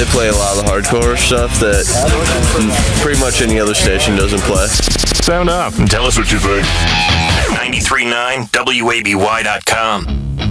They play a lot of the hardcore stuff that pretty much any other station doesn't play. Sound off and tell us what you think. 93.9 WABY.com.